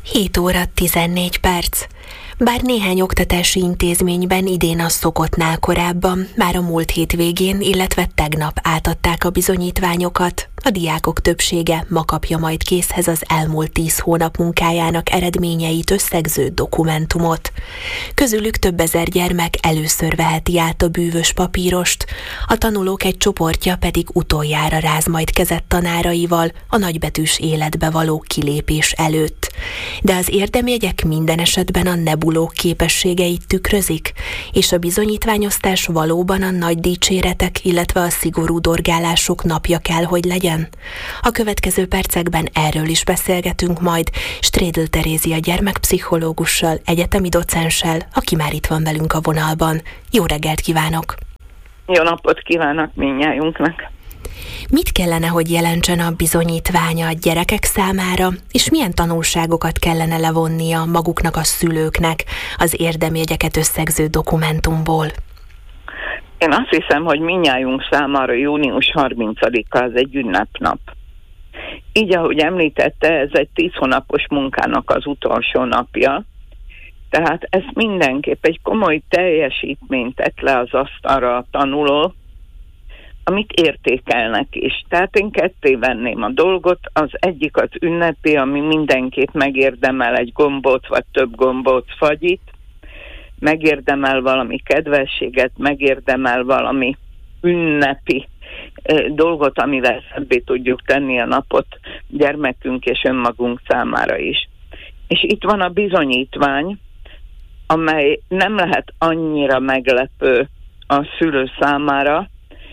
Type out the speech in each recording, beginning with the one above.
7 óra 14 perc. Bár néhány oktatási intézményben idén a szokottnál korábban, már a múlt hétvégén, illetve tegnap átadták a bizonyítványokat, a diákok többsége ma kapja majd készhez az elmúlt 10 hónap munkájának eredményeit összegző dokumentumot. Közülük több ezer gyermek először veheti át a bűvös papírost, a tanulók egy csoportja pedig utoljára ráz majd kezet tanáraival a nagybetűs életbe való kilépés előtt. De az érdemjegyek minden esetben a nebulók képességeit tükrözik, és a bizonyítványosztás valóban a nagy dicséretek, illetve a szigorú dorgálások napja kell, hogy legyen? A következő percekben erről is beszélgetünk majd Strédl Terézia gyermekpszichológussal, egyetemi docenssel, aki már itt van velünk a vonalban. Jó reggelt kívánok! Jó napot kívánok mindnyájunknak! Mit kellene, hogy jelentsen a bizonyítványa a gyerekek számára, és milyen tanulságokat kellene levonnia maguknak, a szülőknek az érdemjegyeket összegző dokumentumból? Én azt hiszem, hogy mindnyájunk számára június 30-a az egy ünnepnap. Így, ahogy említette, ez egy 10 hónapos munkának az utolsó napja, tehát ez mindenképp egy komoly teljesítményt tett le az asztalra a tanuló, amit értékelnek is. Tehát én ketté venném a dolgot, az egyik az ünnepi, ami mindenképp megérdemel egy gombót, vagy több gombóc fagyit, megérdemel valami kedvességet, megérdemel valami ünnepi dolgot, amivel szebbé tudjuk tenni a napot gyermekünk és önmagunk számára is. És itt van a bizonyítvány, amely nem lehet annyira meglepő a szülő számára,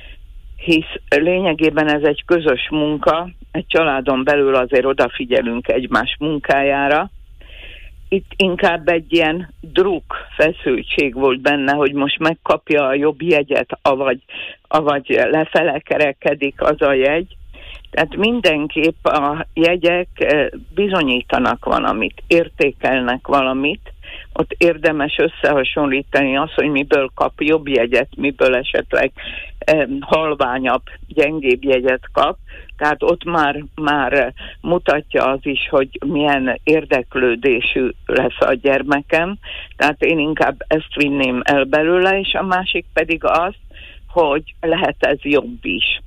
hisz lényegében ez egy közös munka, egy családon belül azért odafigyelünk egymás munkájára. Itt inkább egy ilyen druk, feszültség volt benne, hogy most megkapja a jobb jegyet, avagy lefele kerekedik az a jegy. Tehát mindenképp a jegyek bizonyítanak valamit, értékelnek valamit. Ott érdemes összehasonlítani azt, hogy miből kap jobb jegyet, miből esetleg halványabb, gyengébb jegyet kap. Tehát ott már mutatja az is, hogy milyen érdeklődésű lesz a gyermekem. Tehát én inkább ezt vinném el belőle, és a másik pedig az, hogy lehet ez jobb is.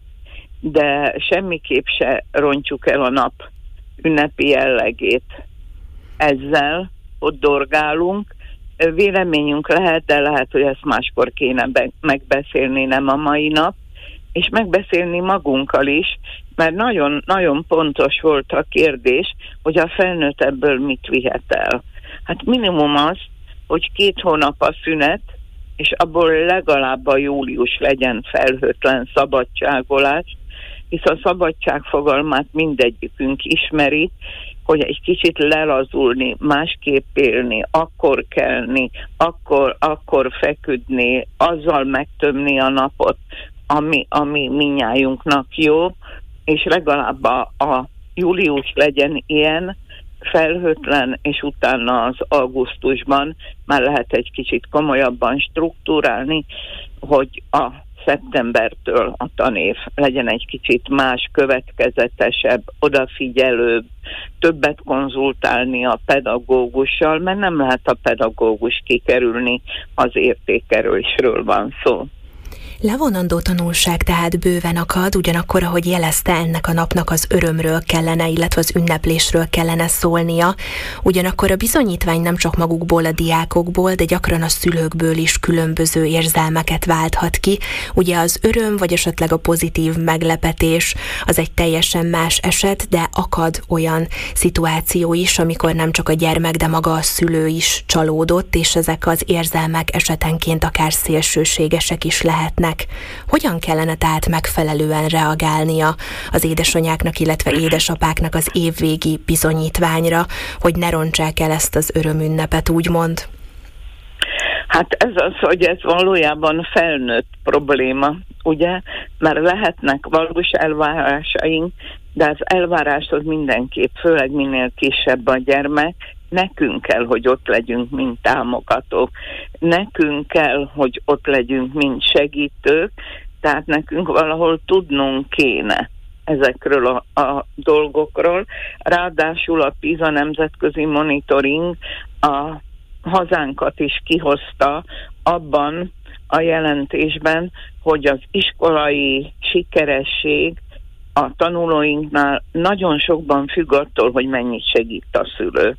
De semmiképp se rontjuk el a nap ünnepi jellegét ezzel, ott dorgálunk. Véleményünk lehet, de lehet, hogy ezt máskor kéne megbeszélni, nem a mai nap, és megbeszélni magunkkal is, mert nagyon-nagyon pontos volt a kérdés, hogy a felnőtt ebből mit vihet el. Hát minimum az, hogy 2 hónap a szünet, és abból legalább a július legyen felhőtlen szabadságolás, hisz a szabadság fogalmát mindegyikünk ismeri, hogy egy kicsit lelazulni, másképp élni, akkor kelni, akkor feküdni, azzal megtömni a napot, ami minnyájunknak jó, és legalább a július legyen ilyen, felhőtlen, és utána az augusztusban már lehet egy kicsit komolyabban struktúrálni, hogy a szeptembertől a tanév legyen egy kicsit más, következetesebb, odafigyelőbb, többet konzultálni a pedagógussal, mert nem lehet a pedagógus kikerülni, az értékelésről van szó. Levonandó tanulság tehát bőven akad, ugyanakkor, ahogy jelezte, ennek a napnak az örömről kellene, illetve az ünneplésről kellene szólnia. Ugyanakkor a bizonyítvány nem csak magukból, a diákokból, de gyakran a szülőkből is különböző érzelmeket válthat ki. Ugye az öröm, vagy esetleg a pozitív meglepetés az egy teljesen más eset, de akad olyan szituáció is, amikor nem csak a gyermek, de maga a szülő is csalódott, és ezek az érzelmek esetenként akár szélsőségesek is lehetnek. Hogyan kellene tehát megfelelően reagálnia az édesanyáknak, illetve édesapáknak az évvégi bizonyítványra, hogy ne rontsák el ezt az örömünnepet, úgymond? Hát ez az, hogy ez valójában felnőtt probléma, ugye? Mert lehetnek valós elvárásaink, de az elvárás az mindenképp, főleg minél kisebb a gyermek, nekünk kell, hogy ott legyünk, mint támogatók. Nekünk kell, hogy ott legyünk, mint segítők, tehát nekünk valahol tudnunk kéne, ezekről a dolgokról. Ráadásul a PISA nemzetközi monitoring a hazánkat is kihozta abban a jelentésben, hogy az iskolai sikeresség a tanulóinknál nagyon sokban függ attól, hogy mennyit segít a szülő.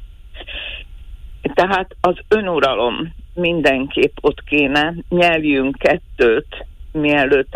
Tehát az önuralom mindenképp ott kéne, nyelvjünk kettőt, mielőtt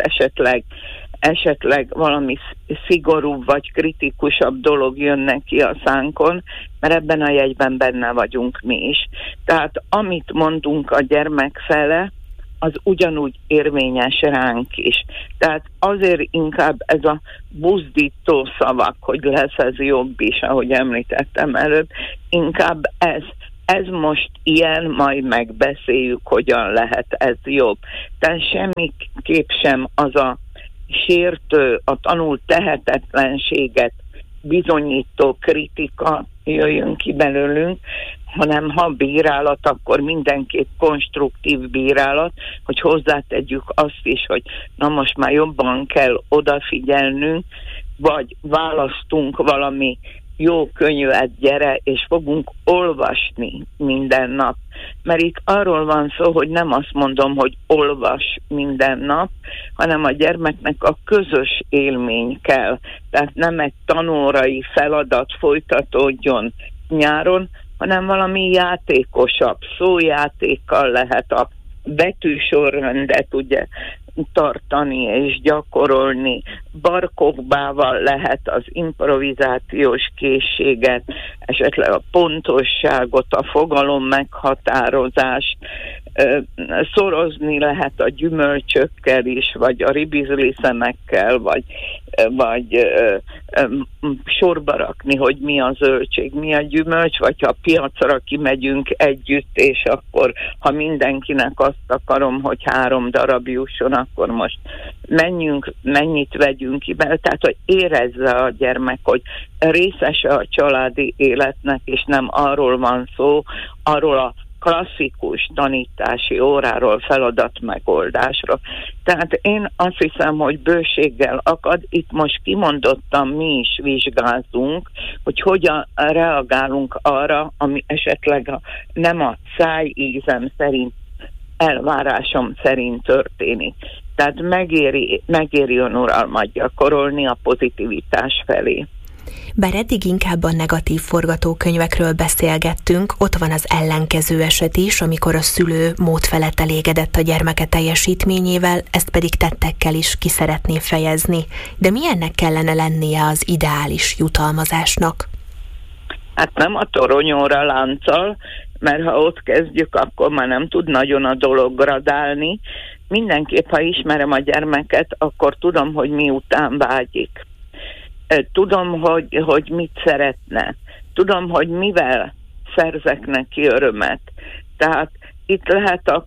esetleg valami szigorúbb vagy kritikusabb dolog jönne ki a szánkon, mert ebben a jegyben benne vagyunk mi is. Tehát amit mondunk a gyermek fele, az ugyanúgy érvényes ránk is. Tehát azért inkább ez a buzdító szavak, hogy lesz ez jobb is, ahogy említettem előbb, inkább ez most ilyen, majd megbeszéljük, hogyan lehet ez jobb. Tehát semmiképp sem az a sértő, a tanult tehetetlenséget bizonyító kritika jöjjön ki belőlünk, hanem ha bírálat, akkor mindenképp konstruktív bírálat, hogy hozzátegyük azt is, hogy na most már jobban kell odafigyelnünk, vagy választunk valami jó könyvet, gyere, és fogunk olvasni minden nap. Mert itt arról van szó, hogy nem azt mondom, hogy olvas minden nap, hanem a gyermeknek a közös élmény kell. Tehát nem egy tanórai feladat folytatódjon nyáron, hanem valami játékosabb, szójátékkal lehet a betűsorrendet ugye tartani és gyakorolni, barkokbával lehet az improvizációs készséget, esetleg a pontosságot, a fogalom meghatározást, szorozni lehet a gyümölcsökkel is, vagy a ribizli szemekkel, vagy sorba rakni, hogy mi a zöldség, mi a gyümölcs, vagy ha a piacra kimegyünk együtt, és akkor, ha mindenkinek azt akarom, hogy 3 darab jusson, akkor most mennyit vegyünk ki belőle. Tehát, hogy érezze a gyermek, hogy részese a családi életnek, és nem arról van szó, arról a klasszikus tanítási óráról, feladat megoldásról. Tehát én azt hiszem, hogy bőséggel akad, itt most kimondottan mi is vizsgázunk, hogy hogyan reagálunk arra, ami esetleg nem a szájízem szerint, elvárásom szerint történik. Tehát megéri önuralmat gyakorolni a pozitivitás felé. Bár eddig inkább a negatív forgatókönyvekről beszélgettünk, ott van az ellenkező eset is, amikor a szülő mód felett elégedett a gyermeke teljesítményével, ezt pedig tettekkel is ki szeretné fejezni. De milyennek kellene lennie az ideális jutalmazásnak? Hát nem a toronyóra lánccal, mert ha ott kezdjük, akkor már nem tud nagyon a dolog gradálni. Mindenképp, ha ismerem a gyermeket, akkor tudom, hogy mi után vágyik. Tudom, hogy mit szeretne. Tudom, hogy mivel szerzek neki örömet. Tehát itt lehet a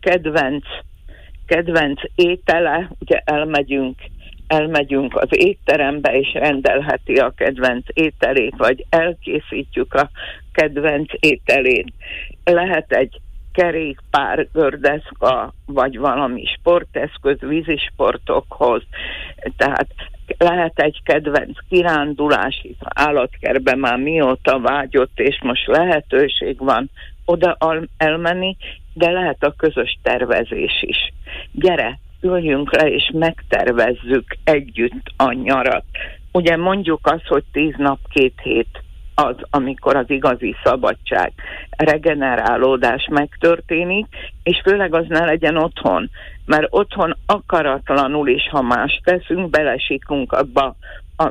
kedvenc étele, ugye elmegyünk az étterembe, és rendelheti a kedvenc ételét, vagy elkészítjük a kedvenc ételét. Lehet egy kerékpár, gördeszka, vagy valami sporteszköz vízisportokhoz. Tehát lehet egy kedvenc kirándulás, itt állatkertben már mióta vágyott, és most lehetőség van oda elmenni, de lehet a közös tervezés is. Gyere, üljünk le, és megtervezzük együtt a nyarat. Ugye mondjuk azt, hogy 10 nap, 2 hét az, amikor az igazi szabadság, regenerálódás megtörténik, és főleg az ne legyen otthon, mert otthon akaratlanul is, ha más teszünk, belesikunk abba a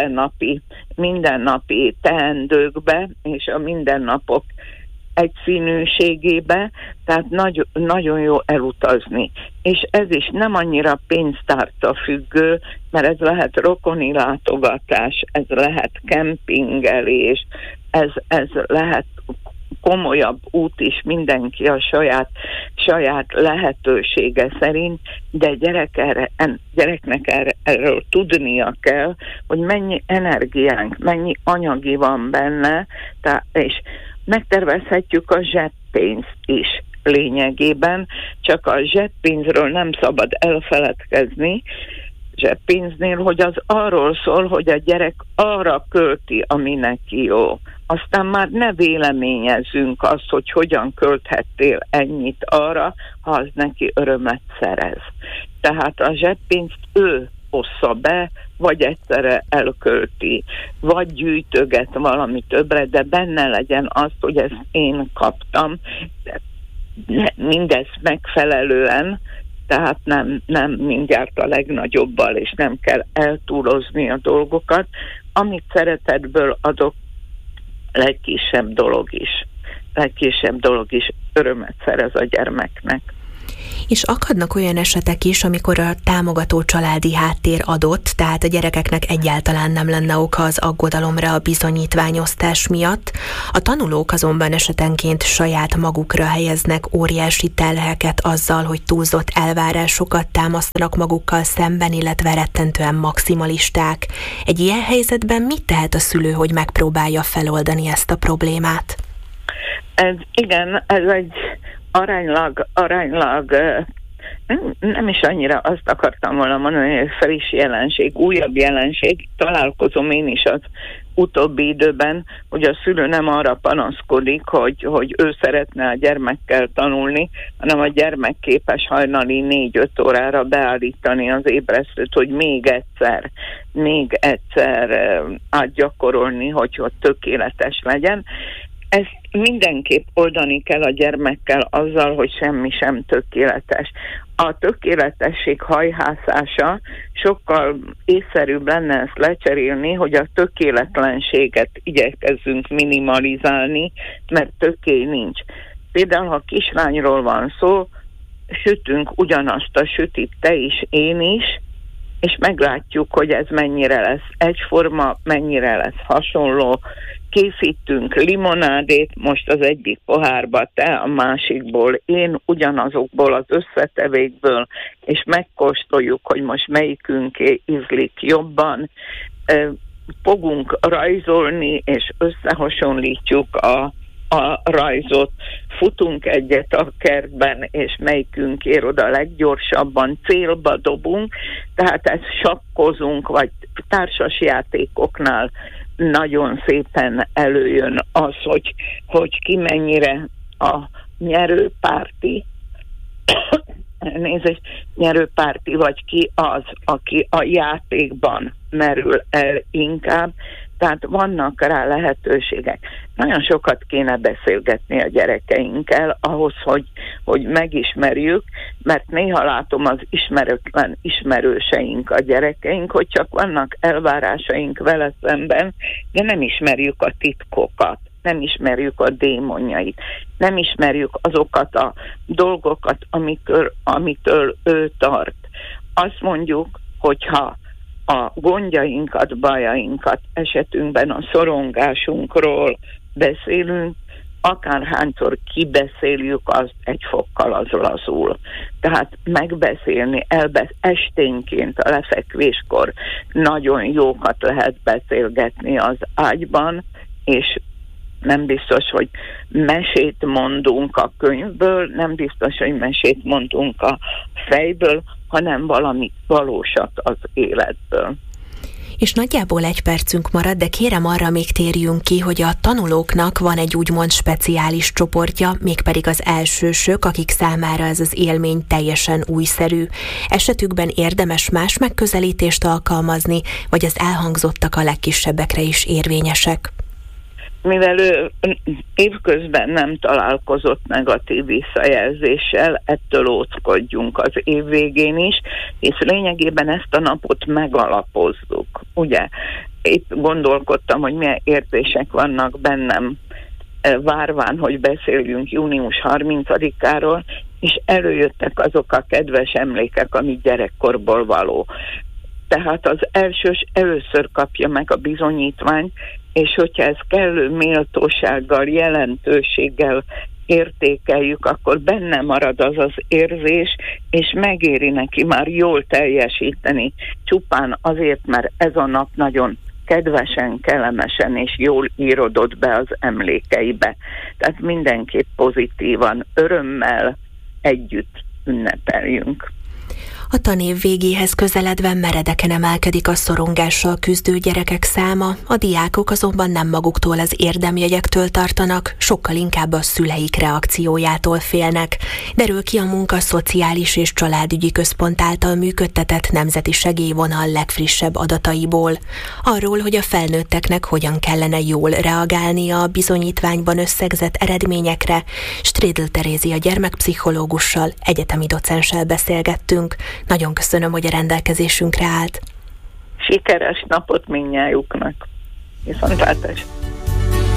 mindennapi teendőkbe, és a mindennapok egyszínűségébe, tehát nagyon jó elutazni. És ez is nem annyira pénztárca függő, mert ez lehet rokoni látogatás, ez lehet kempingelés, ez lehet komolyabb út is, mindenki a saját lehetősége szerint, de gyereknek erről tudnia kell, hogy mennyi energiánk, mennyi anyagi van benne, és megtervezhetjük a zseppénzt is lényegében, csak a zseppénzről nem szabad elfeledkezni, zseppénznél, hogy az arról szól, hogy a gyerek arra költi, ami neki jó. Aztán már ne véleményezzünk azt, hogy hogyan költhettél ennyit arra, ha az neki örömet szerez. Tehát a zseppénzt ő ossza be, vagy egyszerre elkölti, vagy gyűjtöget valami többre, de benne legyen az, hogy ezt én kaptam, mindezt megfelelően, tehát nem mindjárt a legnagyobbal, és nem kell eltúlozni a dolgokat. Amit szeretetből adok, legkisebb dolog is örömet szerez a gyermeknek. És akadnak olyan esetek is, amikor a támogató családi háttér adott, tehát a gyerekeknek egyáltalán nem lenne oka az aggodalomra a bizonyítványosztás miatt. A tanulók azonban esetenként saját magukra helyeznek óriási terheket azzal, hogy túlzott elvárásokat támasztanak magukkal szemben, illetve rettentően maximalisták. Egy ilyen helyzetben mit tehet a szülő, hogy megpróbálja feloldani ezt a problémát? Ez egy aránylag nem is annyira azt akartam volna mondani, hogy friss jelenség, újabb jelenség. Találkozom én is az utóbbi időben, hogy a szülő nem arra panaszkodik, hogy ő szeretne a gyermekkel tanulni, hanem a gyermek képes hajnali 4-5 órára beállítani az ébresztőt, hogy még egyszer átgyakorolni, hogy tökéletes legyen. Ezt mindenképp oldani kell a gyermekkel azzal, hogy semmi sem tökéletes. A tökéletesség hajhászása sokkal észszerűbb lenne ezt lecserélni, hogy a tökéletlenséget igyekezzünk minimalizálni, mert töké nincs. Például, ha kislányról van szó, sütünk ugyanazt a sütit, te is, én is, és meglátjuk, hogy ez mennyire lesz egyforma, mennyire lesz hasonló. Készítünk limonádét, most az egyik pohárba te, a másikból én, ugyanazokból az összetevékből, és megkóstoljuk, hogy most melyikünké ízlik jobban. Fogunk rajzolni, és összehasonlítjuk a rajzot, futunk egyet a kertben, és melyikünk ér oda leggyorsabban, célba dobunk, tehát ezt sakkozunk, vagy társasjátékoknál nagyon szépen előjön az, hogy ki mennyire a nyerőpárti, vagy ki az, aki a játékban merül el inkább, tehát vannak rá lehetőségek. Nagyon sokat kéne beszélgetni a gyerekeinkkel ahhoz, hogy megismerjük, mert néha látom az ismeretlen ismerőseink a gyerekeink, hogy csak vannak elvárásaink vele szemben, de nem ismerjük a titkokat, nem ismerjük a démonjait, nem ismerjük azokat a dolgokat, amitől ő tart. Azt mondjuk, hogyha a gondjainkat, bajainkat, esetünkben a szorongásunkról beszélünk, akárhányszor kibeszéljük, azt egy fokkal az lazul. Tehát megbeszélni, esténként a lefekvéskor nagyon jókat lehet beszélgetni az ágyban, és nem biztos, hogy mesét mondunk a könyvből, nem biztos, hogy mesét mondunk a fejből, hanem valami valósat az életből. És nagyjából 1 percünk marad, de kérem arra még térjünk ki, hogy a tanulóknak van egy úgymond speciális csoportja, mégpedig az elsősök, akik számára ez az élmény teljesen újszerű. Esetükben érdemes más megközelítést alkalmazni, vagy az elhangzottak a legkisebbekre is érvényesek? Mivel ő évközben nem találkozott negatív visszajelzéssel, ettől óckodjunk az év végén is, és lényegében ezt a napot megalapozzuk. Ugye, itt gondolkodtam, hogy milyen érzések vannak bennem, várván, hogy beszéljünk június 30-áról, és előjöttek azok a kedves emlékek, ami gyerekkorból való. Tehát az elsős először kapja meg a bizonyítványt, és hogyha ezt kellő méltósággal, jelentőséggel értékeljük, akkor benne marad az az érzés, és megéri neki már jól teljesíteni, csupán azért, mert ez a nap nagyon kedvesen, kellemesen és jól írodott be az emlékeibe. Tehát mindenképp pozitívan, örömmel együtt ünnepeljünk. A tanév végéhez közeledve meredeken emelkedik a szorongással küzdő gyerekek száma, a diákok azonban nem maguktól az érdemjegyektől tartanak, sokkal inkább a szüleik reakciójától félnek. Derül ki a Munka Szociális és Családügyi Központ által működtetett nemzeti segélyvonal legfrissebb adataiból. Arról, hogy a felnőtteknek hogyan kellene jól reagálnia a bizonyítványban összegzett eredményekre, Strédl Terézia gyermekpszichológussal, egyetemi docenssel beszélgettünk. Nagyon köszönöm, hogy a rendelkezésünkre állt. Sikeres napot mindnyájuknak. Viszontlátásra!